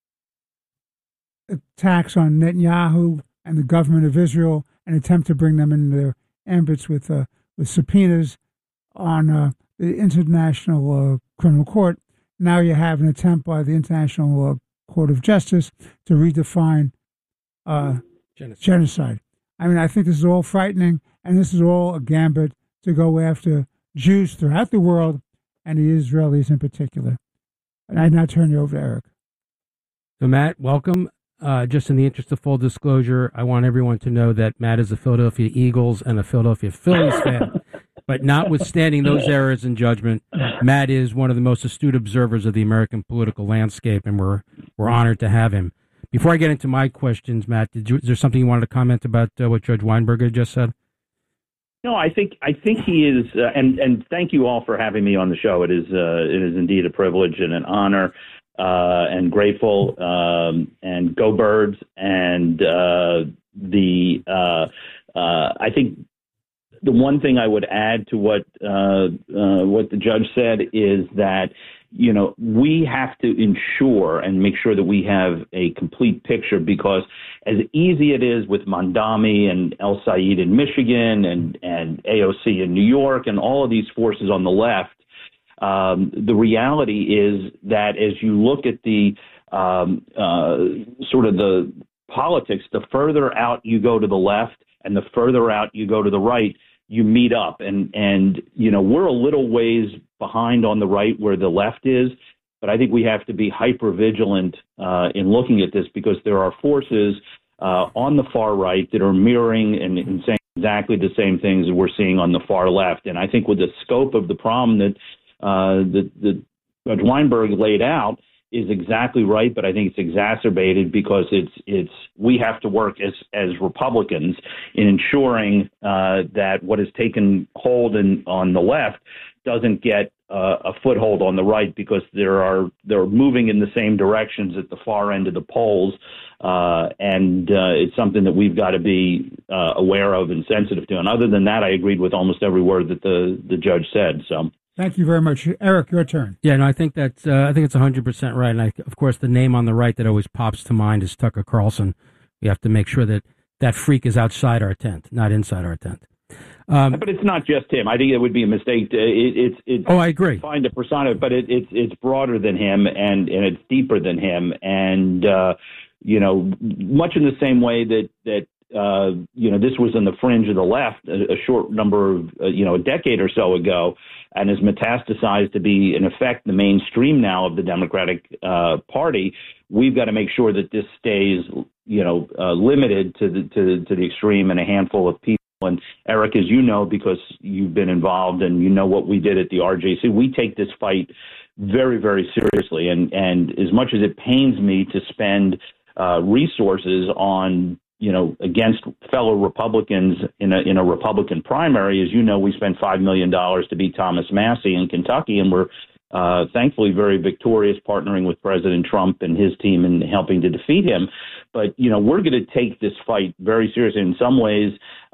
attacks on Netanyahu and the government of Israel, an attempt to bring them into their ambits with subpoenas on the International Criminal Court. Now you have an attempt by the International Court of Justice to redefine genocide. I mean, I think this is all frightening, and this is all a gambit to go after Jews throughout the world, and the Israelis in particular. And I now turn you over to Eric.
So, Matt, welcome. Just in the interest of full disclosure, I want everyone to know that Matt is a Philadelphia Eagles and a Philadelphia Phillies fan. But notwithstanding those errors in judgment, Matt is one of the most astute observers of the American political landscape, and we're honored to have him. Before I get into my questions, Matt, is there something you wanted to comment about what Judge Weinberger just said?
No, I think he is, and thank you all for having me on the show. It is indeed a privilege and an honor, and grateful, and go Birds. And I think the one thing I would add to what the judge said is that, you know, we have to ensure and make sure that we have a complete picture, because as easy it is with Mandami and El Said in Michigan and AOC in New York and all of these forces on the left, the reality is that as you look at the sort of the politics, the further out you go to the left and the further out you go to the right, you meet up. And you know, we're a little ways behind on the right where the left is, but I think we have to be hyper vigilant in looking at this, because there are forces on the far right that are mirroring and saying exactly the same things that we're seeing on the far left. And I think with the scope of the problem that Judge Weinberg laid out is exactly right, but I think it's exacerbated because we have to work as Republicans in ensuring that what has taken hold on the left doesn't get a foothold on the right, because they're moving in the same directions at the far end of the polls, and it's something that we've got to be aware of and sensitive to. And other than that, I agreed with almost every word that the judge said. So.
Thank you very much. Eric, your turn.
Yeah, no, I think it's 100% right. And of course, the name on the right that always pops to mind is Tucker Carlson. We have to make sure that freak is outside our tent, not inside our tent.
But it's not just him. I think it would be a mistake.
I agree.
Find a persona, but it's broader than him and it's deeper than him. And you know, much in the same way that you know, this was in the fringe of the left a short number of a decade or so ago, and has metastasized to be in effect the mainstream now of the Democratic Party. We've got to make sure that this stays limited to the extreme and a handful of people. And Eric, as you know, because you've been involved and you know what we did at the RJC, we take this fight very, very seriously. And as much as it pains me to spend resources on, against fellow Republicans in a Republican primary, as you know, we spent $5 million to beat Thomas Massie in Kentucky, and we're thankfully very victorious, partnering with President Trump and his team in helping to defeat him. But, we're going to take this fight very seriously. In some ways,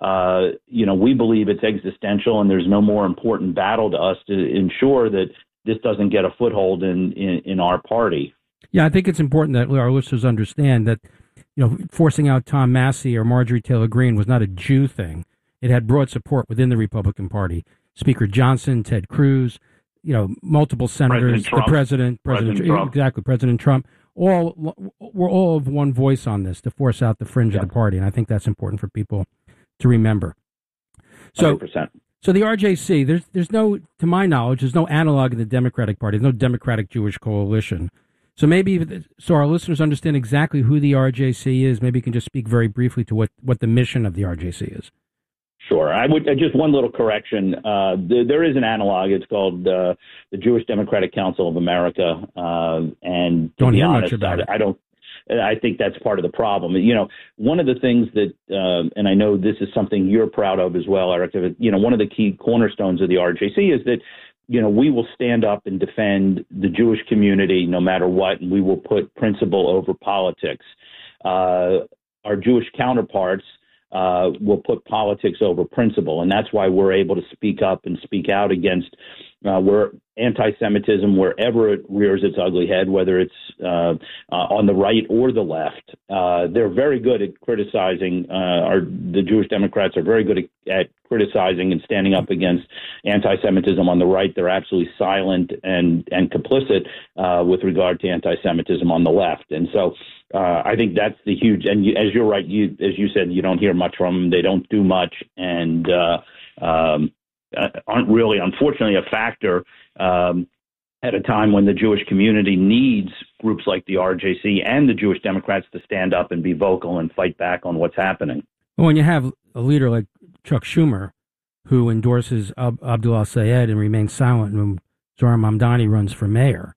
we believe it's existential, and there's no more important battle to us to ensure that this doesn't get a foothold in our party.
Yeah, I think it's important that our listeners understand that, forcing out Tom Massie or Marjorie Taylor Greene was not a Jew thing. It had broad support within the Republican Party. Speaker Johnson, Ted Cruz, multiple senators, President Trump. Exactly, President Trump, we're all of one voice on this to force out the fringe of the party. And I think that's important for people to remember. So,
100%.
So the RJC, there's no, to my knowledge, there's no analog in the Democratic Party. There's no Democratic Jewish Coalition. So so our listeners understand exactly who the RJC is. Maybe you can just speak very briefly to what the mission of the RJC is.
Sure. I would just one little correction. There is an analog. It's called the Jewish Democratic Council of America. And
don't hear much about it.
I think that's part of the problem. One of the things that, and I know this is something you're proud of as well, Eric. One of the key cornerstones of the RJC is that we will stand up and defend the Jewish community no matter what, and we will put principle over politics. Our Jewish counterparts will put politics over principle. And that's why we're able to speak up and speak out against where anti-Semitism, wherever it rears its ugly head, whether it's on the right or the left. They're very good at criticizing, the Jewish Democrats are very good at criticizing and standing up against anti-Semitism on the right. They're absolutely silent and complicit with regard to anti-Semitism on the left. And so I think that's the huge, and as you're right, as you said, you don't hear much from them. They don't do much, and aren't really, unfortunately, a factor at a time when the Jewish community needs groups like the RJC and the Jewish Democrats to stand up and be vocal and fight back on what's happening.
Well, when you have a leader like Chuck Schumer, who endorses Abdul al-Sayed and remains silent when Zohran Mamdani runs for mayor,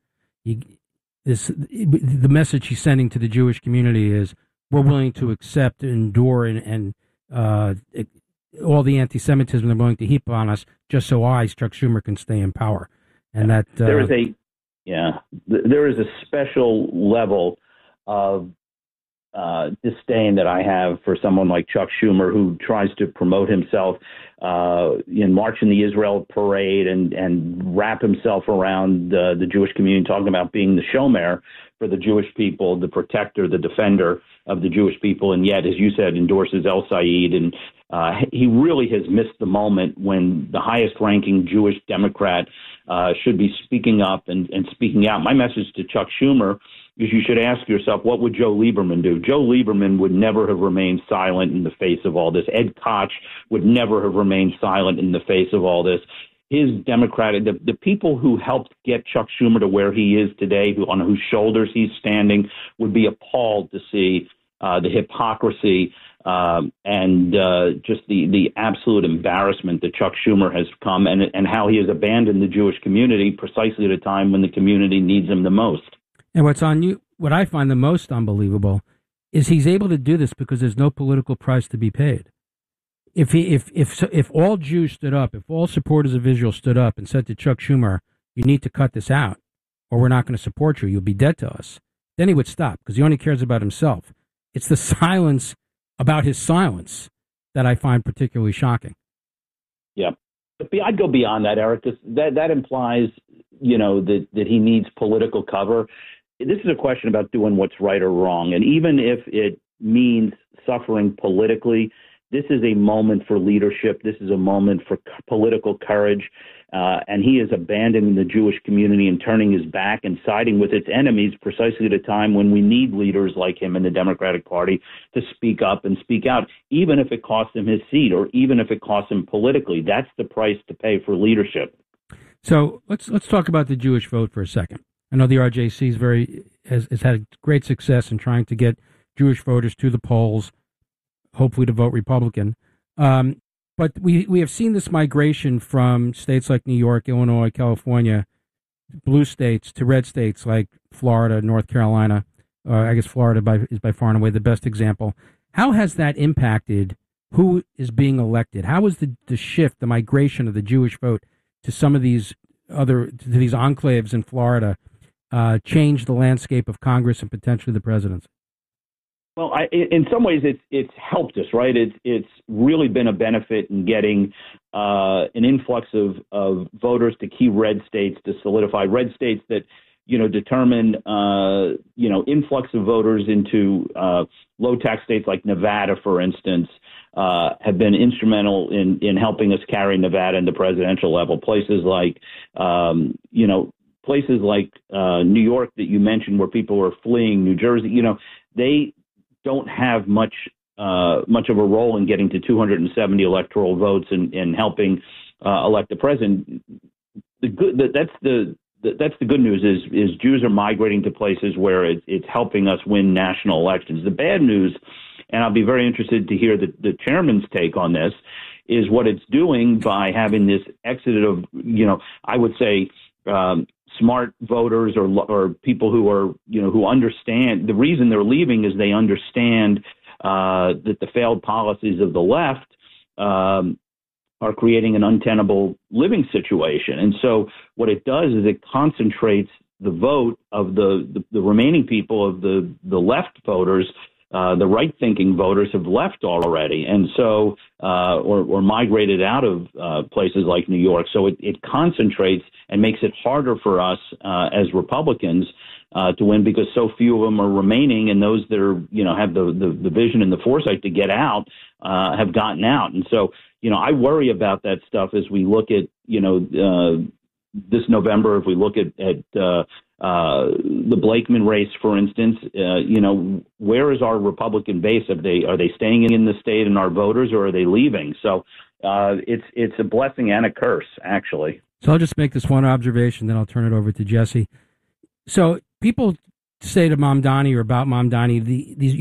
the message he's sending to the Jewish community is, we're willing to accept, endure, and all the anti-Semitism they're willing to heap on us, just so Chuck Schumer, can stay in power. And that
there is a special level of disdain that I have for someone like Chuck Schumer, who tries to promote himself in March in the Israel parade and wrap himself around the Jewish community, talking about being the shomer for the Jewish people, the protector, the defender of the Jewish people, and yet, as you said, endorses el-Sayed. And he really has missed the moment when the highest-ranking Jewish Democrat should be speaking up and speaking out. My message to Chuck Schumer is you should ask yourself, what would Joe Lieberman do? Joe Lieberman would never have remained silent in the face of all this. Ed Koch would never have remained silent in the face of all this. His Democratic, the people who helped get Chuck Schumer to where he is today, on whose shoulders he's standing, would be appalled to see the hypocrisy and just the absolute embarrassment that Chuck Schumer has come, and how he has abandoned the Jewish community precisely at a time when the community needs him the most.
And what I find the most unbelievable is he's able to do this because there's no political price to be paid. If all Jews stood up, if all supporters of Israel stood up and said to Chuck Schumer, you need to cut this out, or we're not going to support you, you'll be dead to us, then he would stop, because he only cares about himself. It's the silence about his silence that I find particularly shocking.
Yeah. I'd go beyond that, Eric. That implies, that he needs political cover. This is a question about doing what's right or wrong. And even if it means suffering politically, this is a moment for leadership. This is a moment for political courage. And he is abandoning the Jewish community and turning his back and siding with its enemies precisely at a time when we need leaders like him in the Democratic Party to speak up and speak out, even if it costs him his seat or even if it costs him politically. That's the price to pay for leadership.
So let's talk about the Jewish vote for a second. I know the RJC has had great success in trying to get Jewish voters to the polls, hopefully to vote Republican. But we have seen this migration from states like New York, Illinois, California, blue states, to red states like Florida, North Carolina. I guess Florida is by far and away the best example. How has that impacted who is being elected? How has the shift, the migration of the Jewish vote to some of these these enclaves in Florida changed the landscape of Congress and potentially the presidency?
Well, in some ways, it's helped us, right? It's really been a benefit in getting an influx of voters to key red states, to solidify red states that, determine, influx of voters into low tax states like Nevada, for instance, have been instrumental in helping us carry Nevada in the presidential level. Places like, New York that you mentioned, where people are fleeing, New Jersey, they don't have much of a role in getting to 270 electoral votes and helping elect the president. That's the good news is Jews are migrating to places where it's helping us win national elections. The bad news, and I'll be very interested to hear the chairman's take on this, is what it's doing by having this exodus of, I would say, smart voters or people who are, who understand. The reason they're leaving is they understand that the failed policies of the left are creating an untenable living situation. And so what it does is it concentrates the vote of the remaining people of the left voters the right-thinking voters have left already, and so or migrated out of places like New York. So it concentrates and makes it harder for us as Republicans to win, because so few of them are remaining, and those that are have the vision and the foresight to get out have gotten out. And so I worry about that stuff as we look at this November. If we look at the Blakeman race, for instance, where is our Republican base? Are they staying in the state and our voters, or are they leaving? So it's a blessing and a curse, actually.
So I'll just make this one observation, then I'll turn it over to Jesse. So people say to Mamdani or about Mamdani, these